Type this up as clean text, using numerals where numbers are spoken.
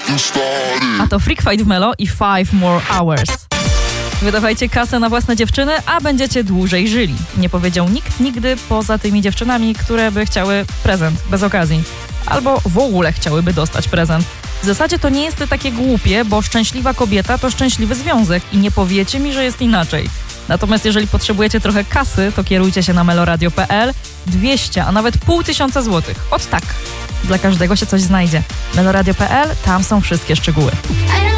A to Freak Fight w Melo i 5 More Hours. Wydawajcie kasę na własne dziewczyny, a będziecie dłużej żyli. Nie powiedział nikt nigdy poza tymi dziewczynami, które by chciały prezent bez okazji. Albo w ogóle chciałyby dostać prezent. W zasadzie to nie jest takie głupie, bo szczęśliwa kobieta to szczęśliwy związek i nie powiecie mi, że jest inaczej. Natomiast jeżeli potrzebujecie trochę kasy, to kierujcie się na meloradio.pl. 200, a nawet 500 złotych. Ot tak. Dla każdego się coś znajdzie. meloradio.pl, tam są wszystkie szczegóły.